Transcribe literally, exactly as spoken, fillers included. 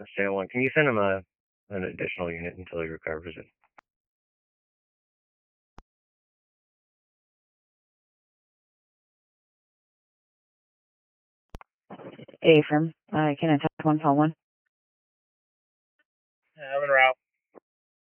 Sale one. Can you send him a an additional unit until he recovers it? Affirm. Uh, can I talk one call one? Having